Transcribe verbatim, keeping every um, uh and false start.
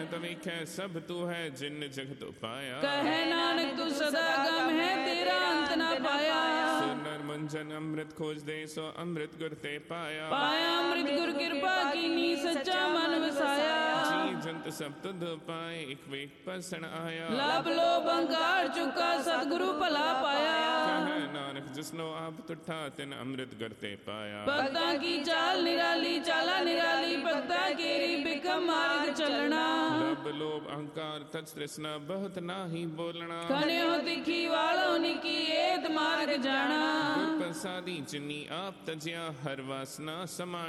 ਤਵੇਖੈ ਸਭ ਤੂੰ ਹੈ ਜਿਨ ਜਗਤ ਉਪਾਇਆ। ਕਹੈ ਨਾਨਕ ਤੂੰ ਸਦਾ ਗਮ ਹੈ ਤੇਰਾ ਅੰਤ ਨਾ ਪਾਇਆ। ਸੋ ਨਰ ਮਨ ਜਨ ਅੰਮ੍ਰਿਤ ਖੋਜਦੇ ਸੋ ਅੰਮ੍ਰਿਤ ਗੁਰ ਤੇ ਪਾਇਆ। ਪਾਇਆ ਅੰਮ੍ਰਿਤ ਗੁਰ ਕਿਰਪਾ ਕੀਨੀ ਸੱਚਾ ਮਨ ਵਸਾਇਆ। ਜੀ ਜੰਤ ਸਭ ਤੁਧ ਪਾਏ ਇਕ ਵੇਖ ਪਸਣ ਆਇਆ। ਲਬ ਲੋਭ ਅਹੰਕਾਰ ਚੁੱਕਾ ਸਤਿਗੁਰੂ ਭਲਾ ਪਾਇਆ। ਕਹੈ ਨਾਨਕ ਜਿਸਨੋ ਆਪ ਤੁਠਾ ਤਿਨ ਅੰਮ੍ਰਿਤ ਗੁਰ ਤੇ ਪਾਇਆ। ਭਗਤਾਂ ਕੀ ਚਾਲ ਨਿਰਾਲੀ ਚਾਲਾ ਨਿਰਾਲੀ ਭਗਤਾਂ ਕੇਰੀ ਬਿਕਮ ਮਾਰਗ ਚੱਲਣਾ। ਲਬ ਲੋਭ ਅਹੰਕਾਰ ਤਜ ਤ੍ਰਿਸ਼ਨਾ ਬਹੁਤ ਨਾਹੀ ਬੋਲਣਾ। ਕਨਿਓ ਤਿੱਖੀ ਵਾਲੋ ਨਿੱਕੀ ਏਤ ਮਾਰਗ ਜਾਣਾ। ਗੁਰ ਪ੍ਰਸਾਦੀ ਜਿਨੀ ਆਪ ਤਜਿਆ ਹਰ ਵਾਸਨਾ ਸਮਾ